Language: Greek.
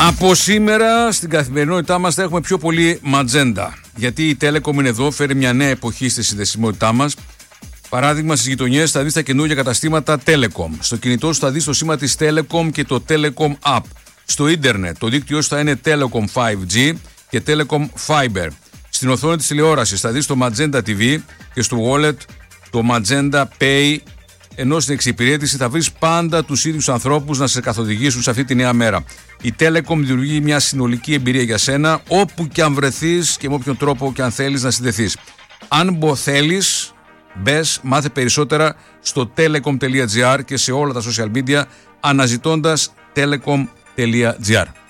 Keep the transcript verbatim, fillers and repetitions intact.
Από σήμερα στην καθημερινότητά μας θα έχουμε πιο πολύ ματζέντα. Γιατί η Telecom είναι εδώ, φέρει μια νέα εποχή στη συνδεσιμότητά μας. Παράδειγμα, στις γειτονιές θα δεις τα καινούργια καταστήματα Telecom. Στο κινητό σου θα δεις το σήμα της Telecom και το Telecom App. Στο ίντερνετ το δίκτυό σου θα είναι Telecom φάιβ τζι και Telecom Fiber. Στην οθόνη της τηλεόρασης θα δεις το Magenta τι βι και στο wallet το Magenta Pay. Ενώ στην εξυπηρέτηση θα βρεις πάντα τους ίδιους ανθρώπους να σε καθοδηγήσουν σε αυτή τη νέα μέρα. Η Telecom δημιουργεί μια συνολική εμπειρία για σένα, όπου και αν βρεθείς και με όποιον τρόπο και αν θέλεις να συνδεθείς. Αν θέλεις, μπες, μάθε περισσότερα στο telecom τελεία gr και σε όλα τα social media αναζητώντας telecom τελεία gr.